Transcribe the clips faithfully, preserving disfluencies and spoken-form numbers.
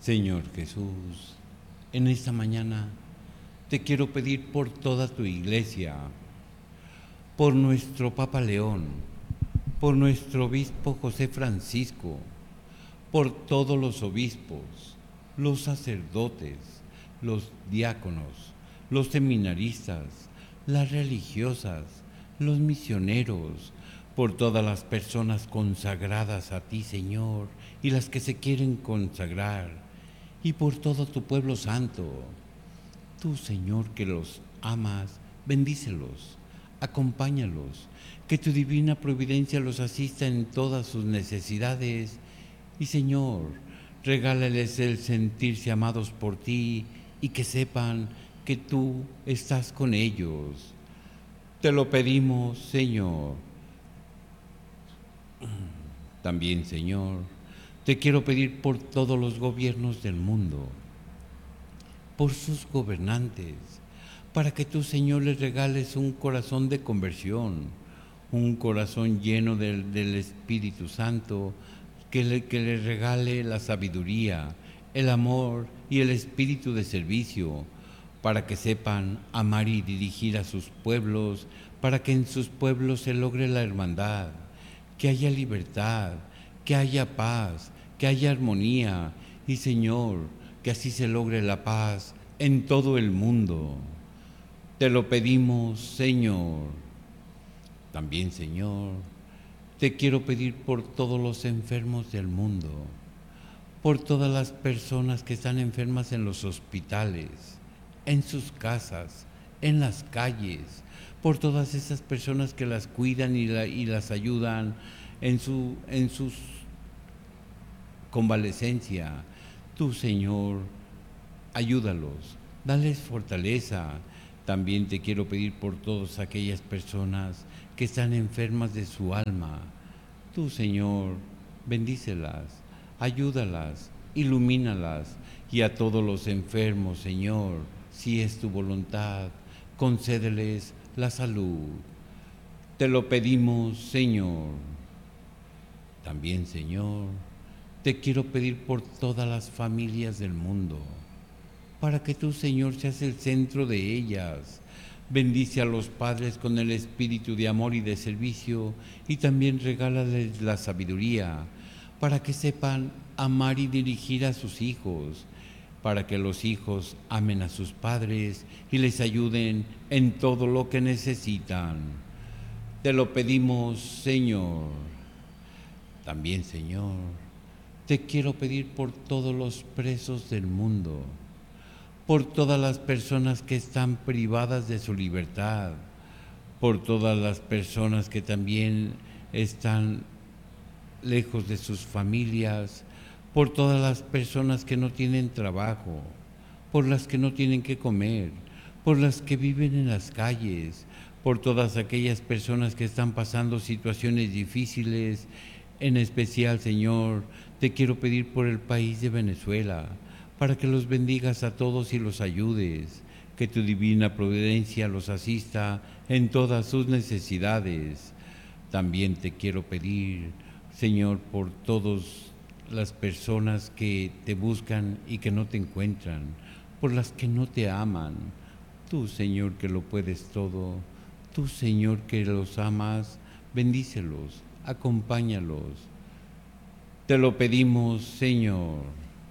Señor Jesús, en esta mañana te quiero pedir por toda tu iglesia, por nuestro Papa León, por nuestro obispo José Francisco, por todos los obispos, los sacerdotes, los diáconos, los seminaristas, las religiosas, los misioneros, por todas las personas consagradas a ti, Señor, y las que se quieren consagrar, y por todo tu pueblo santo. Tú, Señor, que los amas, bendícelos, acompáñalos, que tu divina providencia los asista en todas sus necesidades. Y, Señor, regálales el sentirse amados por ti y que sepan que tú estás con ellos. Te lo pedimos, Señor. También, Señor, te quiero pedir por todos los gobiernos del mundo, por sus gobernantes, para que tú, Señor, les regales un corazón de conversión, un corazón lleno del, del Espíritu Santo, que, le, que les regale la sabiduría, el amor y el espíritu de servicio, para que sepan amar y dirigir a sus pueblos, para que en sus pueblos se logre la hermandad, que haya libertad, que haya paz, que haya armonía y, Señor, que así se logre la paz en todo el mundo. Te lo pedimos, Señor. También, Señor, te quiero pedir por todos los enfermos del mundo, por todas las personas que están enfermas en los hospitales, en sus casas, en las calles, por todas esas personas que las cuidan y, la, y las ayudan en su en sus convalecencia. Tú, Señor, ayúdalos, dales fortaleza. También te quiero pedir por todas aquellas personas que están enfermas de su alma. Tú, Señor, bendícelas, ayúdalas, ilumínalas, y a todos los enfermos, Señor, si es tu voluntad, concédeles la salud. Te lo pedimos, Señor. También, Señor, te quiero pedir por todas las familias del mundo, para que tú, Señor, seas el centro de ellas. Bendice a los padres con el espíritu de amor y de servicio, y también regálales la sabiduría, para que sepan amar y dirigir a sus hijos, para que los hijos amen a sus padres y les ayuden en todo lo que necesitan. Te lo pedimos, Señor. También, Señor, te quiero pedir por todos los presos del mundo, por todas las personas que están privadas de su libertad, por todas las personas que también están lejos de sus familias, por todas las personas que no tienen trabajo, por las que no tienen que comer, por las que viven en las calles, por todas aquellas personas que están pasando situaciones difíciles. En especial, Señor, te quiero pedir por el país de Venezuela, para que los bendigas a todos y los ayudes, que tu divina providencia los asista en todas sus necesidades. También te quiero pedir, Señor, por todas las personas que te buscan y que no te encuentran, por las que no te aman. Tú, Señor, que lo puedes todo, tú, Señor, que los amas, bendícelos, acompáñalos. Te lo pedimos, Señor.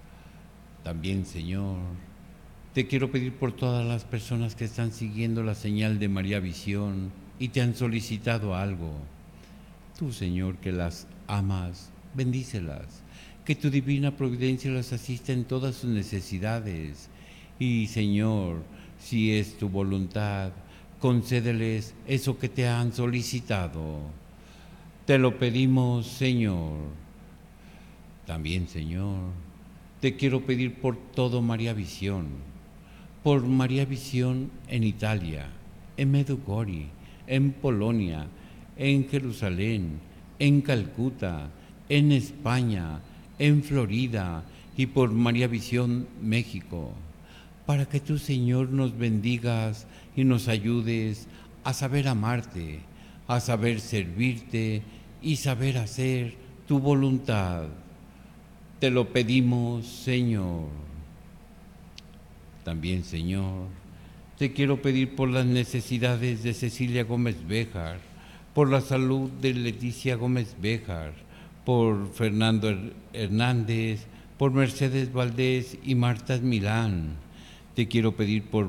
También, Señor, te quiero pedir por todas las personas que están siguiendo la señal de María Visión y te han solicitado algo. Tú, Señor, que las amas, bendícelas, que tu divina providencia las asista en todas sus necesidades. Y, Señor, si es tu voluntad, concédeles eso que te han solicitado. Te lo pedimos, Señor. También, Señor, te quiero pedir por todo María Visión, por María Visión en Italia, en Medjugorje, en Polonia, en Jerusalén, en Calcuta, en España, en Florida, y por María Visión México, para que tú, Señor, nos bendigas y nos ayudes a saber amarte, a saber servirte y saber hacer tu voluntad. Te lo pedimos, Señor. También, Señor, te quiero pedir por las necesidades de Cecilia Gómez Béjar, por la salud de Leticia Gómez Béjar, por Fernando Hernández, por Mercedes Valdés y Marta Milán. Te quiero pedir por,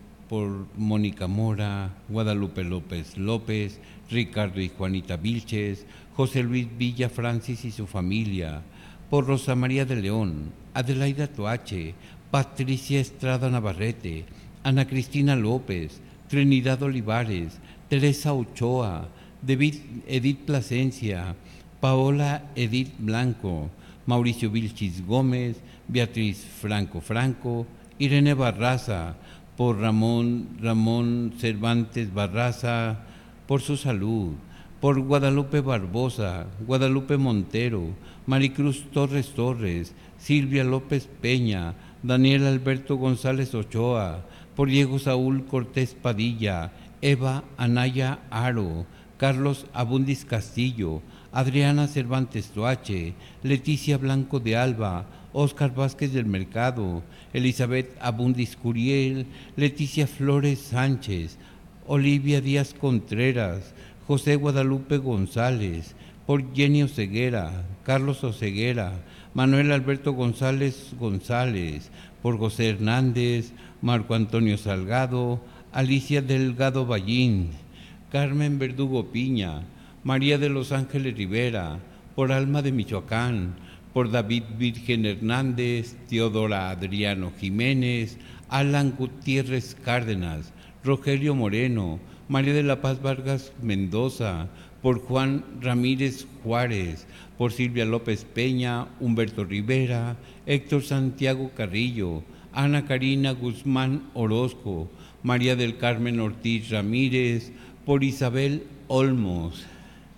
por Mónica Mora, Guadalupe López López, Ricardo y Juanita Vilches, José Luis Villa Francis y su familia, por Rosa María de León, Adelaida Toache, Patricia Estrada Navarrete, Ana Cristina López, Trinidad Olivares, Teresa Ochoa, David Edith Plasencia, Paola Edith Blanco, Mauricio Vilchis Gómez, Beatriz Franco Franco, Irene Barraza, por Ramón, Ramón Cervantes Barraza, por su salud, por Guadalupe Barbosa, Guadalupe Montero, Maricruz Torres Torres, Silvia López Peña, Daniel Alberto González Ochoa, por Diego Saúl Cortés Padilla, Eva Anaya Aro, Carlos Abundis Castillo, Adriana Cervantes Toache, Leticia Blanco de Alba, Óscar Vázquez del Mercado, Elizabeth Abundis Curiel, Leticia Flores Sánchez, Olivia Díaz Contreras, José Guadalupe González, por Jenny Oseguera, Carlos Oseguera, Manuel Alberto González González, por José Hernández, Marco Antonio Salgado, Alicia Delgado Ballín, Carmen Verdugo Piña, María de los Ángeles Rivera, por Alma de Michoacán, por David Virgen Hernández, Teodora Adriano Jiménez, Alan Gutiérrez Cárdenas, Rogelio Moreno, María de la Paz Vargas Mendoza, por Juan Ramírez Juárez, por Silvia López Peña, Humberto Rivera, Héctor Santiago Carrillo, Ana Karina Guzmán Orozco, María del Carmen Ortiz Ramírez, por Isabel Olmos,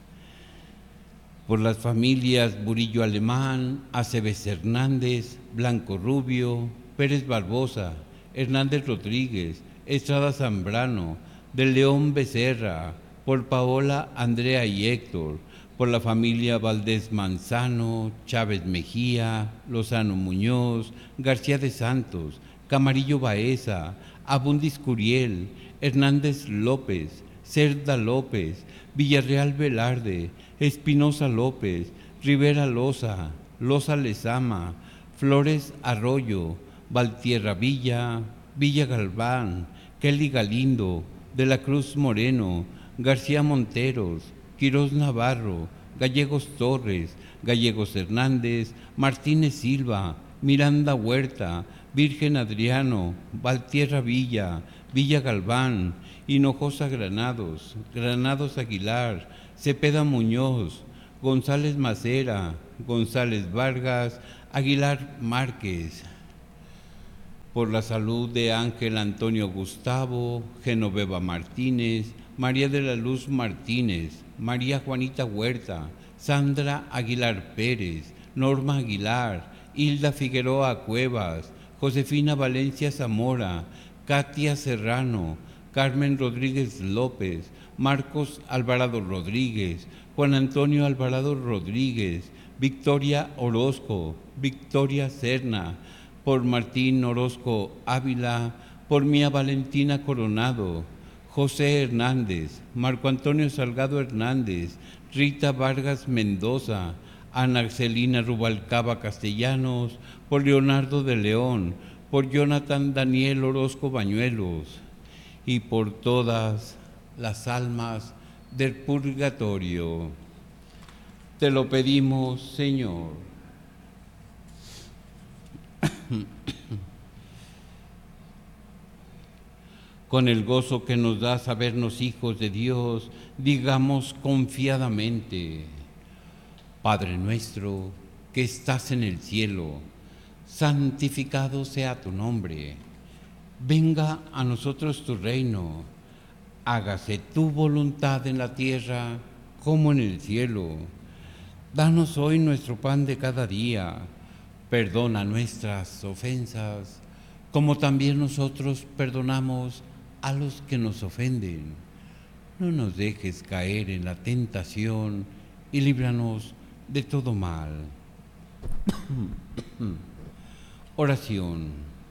por las familias Burillo Alemán, Aceves Hernández, Blanco Rubio, Pérez Barbosa, Hernández Rodríguez, Estrada Zambrano, del León Becerra, por Paola, Andrea y Héctor, por la familia Valdés Manzano, Chávez Mejía, Lozano Muñoz, García de Santos, Camarillo Baeza, Abundis Curiel, Hernández López, Cerda López, Villarreal Velarde, Espinosa López, Rivera Loza, Loza Lezama, Flores Arroyo, Valtierra Villa, Villa Galván, Kelly Galindo, De la Cruz Moreno, García Monteros, Quirós Navarro, Gallegos Torres, Gallegos Hernández, Martínez Silva, Miranda Huerta, Virgen Adriano, Valtierra Villa, Villa Galván, Hinojosa Granados, Granados Aguilar, Cepeda Muñoz, González Macera, González Vargas, Aguilar Márquez, por la salud de Ángel Antonio Gustavo, Genoveva Martínez, María de la Luz Martínez, María Juanita Huerta, Sandra Aguilar Pérez, Norma Aguilar, Hilda Figueroa Cuevas, Josefina Valencia Zamora, Katia Serrano, Carmen Rodríguez López, Marcos Alvarado Rodríguez, Juan Antonio Alvarado Rodríguez, Victoria Orozco, Victoria Serna, por Martín Orozco Ávila, por Mía Valentina Coronado, José Hernández, Marco Antonio Salgado Hernández, Rita Vargas Mendoza, Ana Arcelina Rubalcaba Castellanos, por Leonardo de León, por Jonathan Daniel Orozco Bañuelos, y por todas las almas del purgatorio. Te lo pedimos, Señor. Con el gozo que nos da sabernos hijos de Dios, digamos confiadamente: Padre nuestro que estás en el cielo, santificado sea tu nombre. Venga a nosotros tu reino. Hágase tu voluntad en la tierra como en el cielo. Danos hoy nuestro pan de cada día. Perdona nuestras ofensas, como también nosotros perdonamos a los que nos ofenden. No nos dejes caer en la tentación y líbranos de todo mal. Oración.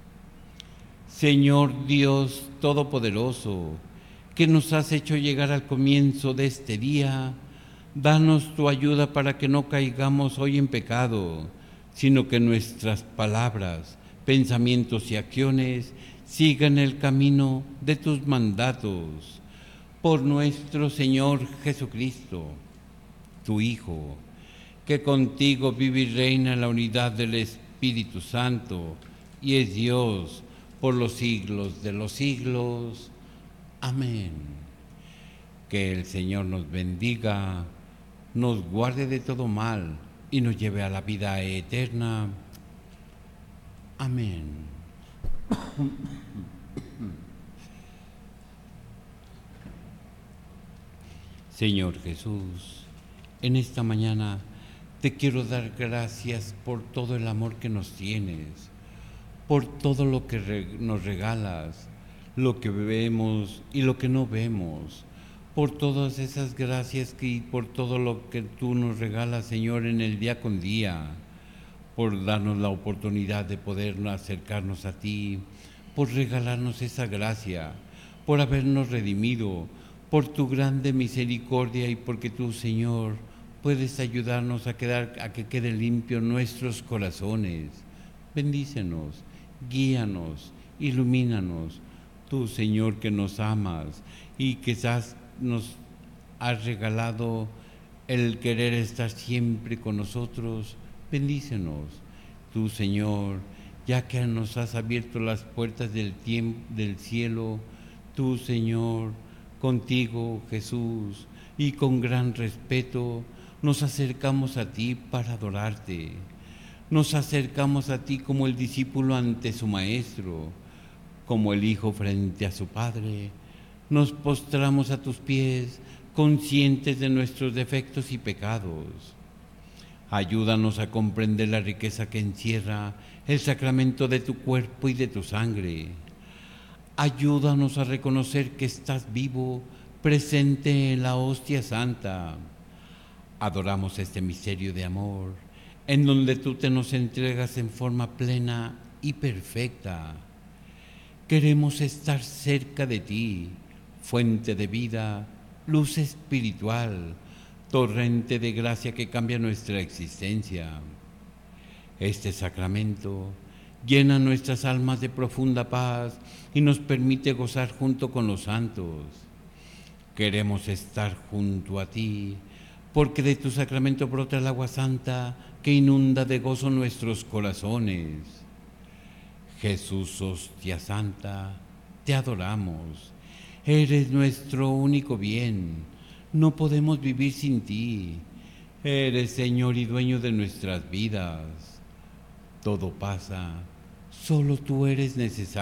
Señor Dios Todopoderoso, que nos has hecho llegar al comienzo de este día, danos tu ayuda para que no caigamos hoy en pecado, sino que nuestras palabras, pensamientos y acciones sigan el camino de tus mandatos. Por nuestro Señor Jesucristo, tu Hijo, que contigo vive y reina en la unidad del Espíritu Santo y es Dios por los siglos de los siglos. Amén. Que el Señor nos bendiga, nos guarde de todo mal y nos lleve a la vida eterna. Amén. Señor Jesús, en esta mañana te quiero dar gracias por todo el amor que nos tienes, por todo lo que re- nos regalas, lo que vemos y lo que no vemos, por todas esas gracias que, y por todo lo que tú nos regalas, Señor, en el día con día, por darnos la oportunidad de poder acercarnos a ti, por regalarnos esa gracia, por habernos redimido, por tu grande misericordia y porque tú, Señor, puedes ayudarnos a, quedar, a que queden limpios nuestros corazones. Bendícenos, guíanos, ilumínanos, tú, Señor, que nos amas y que has, nos has regalado el querer estar siempre con nosotros. Bendícenos, tú, Señor, ya que nos has abierto las puertas del, tiempo, del cielo, tú, Señor, contigo, Jesús, y con gran respeto nos acercamos a ti para adorarte. Nos acercamos a ti como el discípulo ante su maestro, como el hijo frente a su padre. Nos postramos a tus pies, conscientes de nuestros defectos y pecados. Ayúdanos a comprender la riqueza que encierra el sacramento de tu cuerpo y de tu sangre. Ayúdanos a reconocer que estás vivo, presente en la hostia santa. Adoramos este misterio de amor, en donde tú te nos entregas en forma plena y perfecta. Queremos estar cerca de ti, fuente de vida, luz espiritual, torrente de gracia que cambia nuestra existencia. Este sacramento llena nuestras almas de profunda paz y nos permite gozar junto con los santos. Queremos estar junto a ti, porque de tu sacramento brota el agua santa que inunda de gozo nuestros corazones. Jesús, hostia santa, te adoramos. Eres nuestro único bien. No podemos vivir sin ti. Eres Señor y dueño de nuestras vidas. Todo pasa, solo tú eres necesario.